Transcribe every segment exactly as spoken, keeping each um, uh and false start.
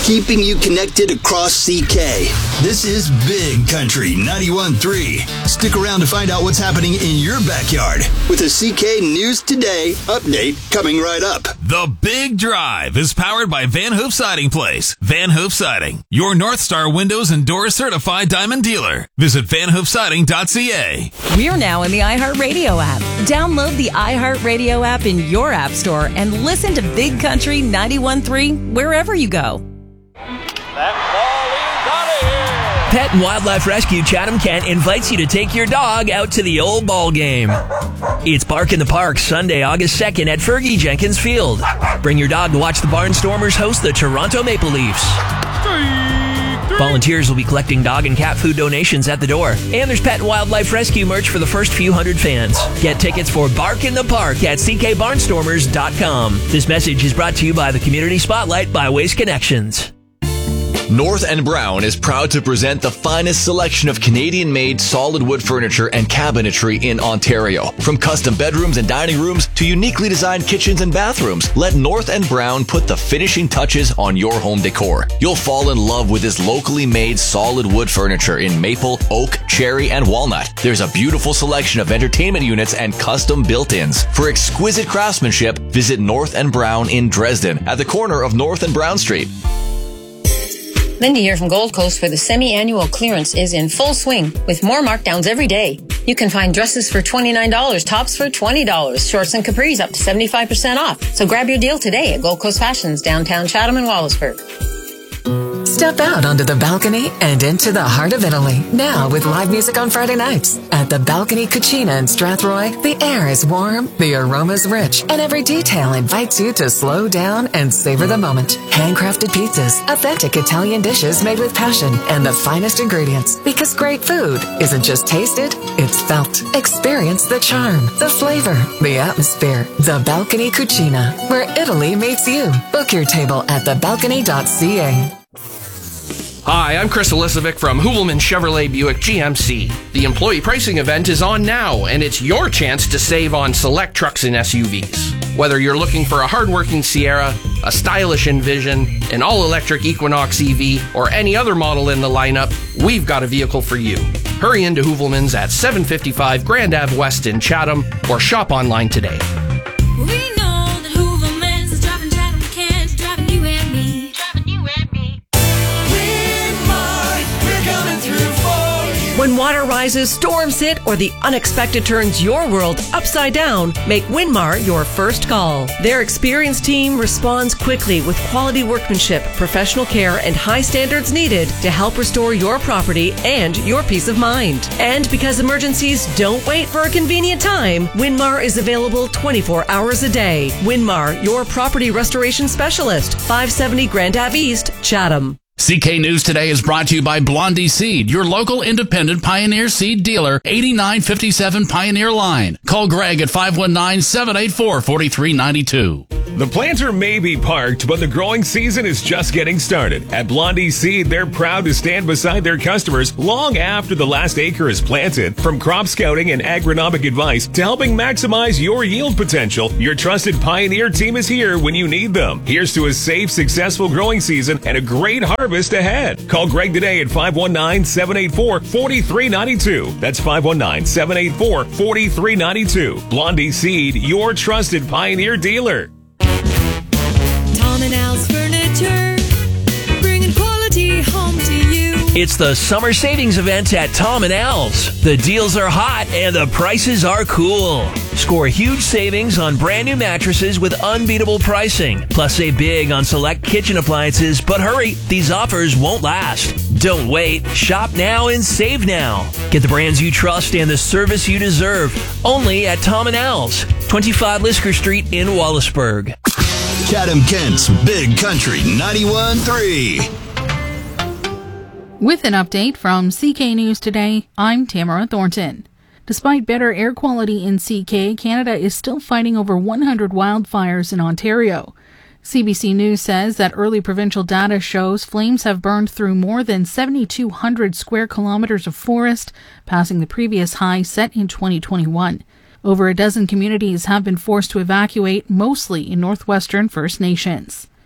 keeping you connected across C K. This is Big Country ninety-one point three. Stick around to find out what's happening in your backyard with a C K News Today update coming right up. The Big Drive is powered by Van Hoof Siding Place. Van Hoof Siding, your North Star Windows and Doors certified diamond dealer. Visit van hoof siding dot c a. We're now in the iHeartRadio app. Download the iHeartRadio app in your app store and listen to Big Country ninety-one point three wherever you go. That ball is out of here. Pet and Wildlife Rescue Chatham-Kent invites you to take your dog out to the old ball game. It's Bark in the Park, Sunday, August second at Fergie Jenkins Field. Bring your dog to watch the Barnstormers host the Toronto Maple Leafs. Volunteers will be collecting dog and cat food donations at the door. And there's Pet and Wildlife Rescue merch for the first few hundred fans. Get tickets for Bark in the Park at c k barnstormers dot com. This message is brought to you by the Community Spotlight by Waste Connections. North and Brown is proud to present the finest selection of Canadian-made solid wood furniture and cabinetry in Ontario. From custom bedrooms and dining rooms to uniquely designed kitchens and bathrooms, let North and Brown put the finishing touches on your home decor. You'll fall in love with this locally made solid wood furniture in maple, oak, cherry, and walnut. There's a beautiful selection of entertainment units and custom built-ins. For exquisite craftsmanship, visit North and Brown in Dresden at the corner of North and Brown Street. Lindy here from Gold Coast, where the semi-annual clearance is in full swing with more markdowns every day. You can find dresses for twenty-nine dollars, tops for twenty dollars, shorts and capris up to seventy-five percent off. So grab your deal today at Gold Coast Fashions, downtown Chatham and Wallaceburg. Step out onto the balcony and into the heart of Italy. Now with live music on Friday nights. At the Balcony Cucina in Strathroy, the air is warm, the aroma's rich, and every detail invites you to slow down and savor the moment. Handcrafted pizzas, authentic Italian dishes made with passion, and the finest ingredients. Because great food isn't just tasted, it's felt. Experience the charm, the flavor, the atmosphere. The Balcony Cucina, where Italy meets you. Book your table at the balcony dot c a. Hi, I'm Chris Elisovic from Hoovelman Chevrolet Buick G M C. The employee pricing event is on now, and it's your chance to save on select trucks and S U Vs. Whether you're looking for a hardworking Sierra, a stylish Envision, an all-electric Equinox E V, or any other model in the lineup, we've got a vehicle for you. Hurry into Hoovelman's at seven fifty-five Grand Ave West in Chatham, or shop online today. We know that Hoovelman's is driving Chatham-Kent, driving you and me, driving you and me. When water rises, storms hit, or the unexpected turns your world upside down, make Winmar your first call. Their experienced team responds quickly with quality workmanship, professional care, and high standards needed to help restore your property and your peace of mind. And because emergencies don't wait for a convenient time, Winmar is available twenty-four hours a day. Winmar, your property restoration specialist, five seventy Grand Ave East, Chatham. C K News Today is brought to you by Blondie Seed, your local independent Pioneer Seed dealer, eighty-nine fifty-seven Pioneer Line. Call Greg at five one nine, seven eight four, four three nine two. The planter may be parked, but the growing season is just getting started. At Blondie Seed, they're proud to stand beside their customers long after the last acre is planted. From crop scouting and agronomic advice to helping maximize your yield potential, your trusted Pioneer team is here when you need them. Here's to a safe, successful growing season and a great harvest ahead. Call Greg today at five one nine, seven eight four, four three nine two. That's five one nine, seven eight four, four three nine two. Blondie Seed, your trusted Pioneer dealer. Tom and Al's Furniture, bringing quality home to you. It's the summer savings event at Tom and Al's. The deals are hot and the prices are cool. Score huge savings on brand new mattresses with unbeatable pricing. Plus save big on select kitchen appliances, but hurry, these offers won't last. Don't wait. Shop now and save now. Get the brands you trust and the service you deserve. Only at Tom and Al's, twenty-five Lisker Street in Wallaceburg. Chatham-Kent's Big Country ninety-one point three. With an update from C K News Today, I'm Tamara Thornton. Despite better air quality in C K, Canada is still fighting over one hundred wildfires in Ontario. C B C News says that early provincial data shows flames have burned through more than seven thousand two hundred square kilometres of forest, passing the previous high set in twenty twenty-one. Over a dozen communities have been forced to evacuate, mostly in northwestern First Nations.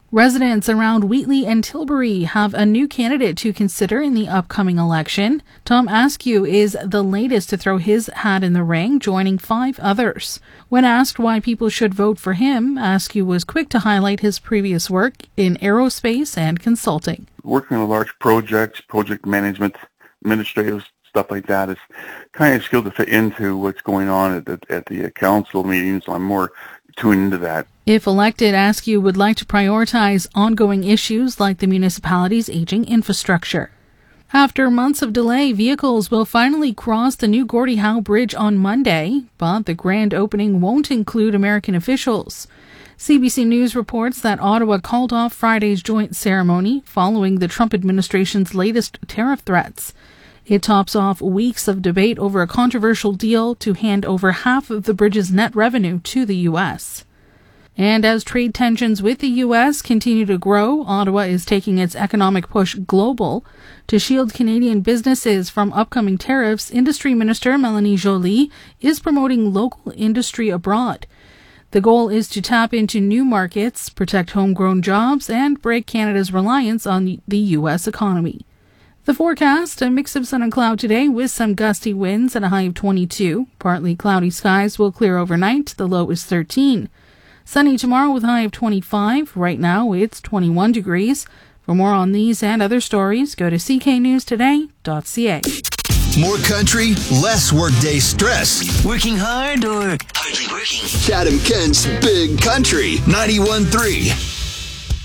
Residents around Wheatley and Tilbury have a new candidate to consider in the upcoming election. Tom Askew is the latest to throw his hat in the ring, joining five others. When asked why people should vote for him, Askew was quick to highlight his previous work in aerospace and consulting. Working on large projects, project management, administrative stuff like that is kind of skill to fit into what's going on at the, at the council meetings. I'm more tuned into that. If elected, Askew would like to prioritize ongoing issues like the municipality's aging infrastructure. After months of delay, vehicles will finally cross the new Gordie Howe Bridge on Monday, but the grand opening won't include American officials. C B C News reports that Ottawa called off Friday's joint ceremony following the Trump administration's latest tariff threats. It tops off weeks of debate over a controversial deal to hand over half of the bridge's net revenue to the U S. And as trade tensions with the U S continue to grow, Ottawa is taking its economic push global. To shield Canadian businesses from upcoming tariffs, Industry Minister Melanie Joly is promoting local industry abroad. The goal is to tap into new markets, protect homegrown jobs, and break Canada's reliance on the U S economy. The forecast, a mix of sun and cloud today with some gusty winds at a high of twenty-two. Partly cloudy skies will clear overnight. The low is thirteen. Sunny tomorrow with a high of twenty-five. Right now it's twenty-one degrees. For more on these and other stories, go to c k news today dot c a. More country, less workday stress. Working hard or hardly working? Chatham Kent's Big Country ninety-one point three.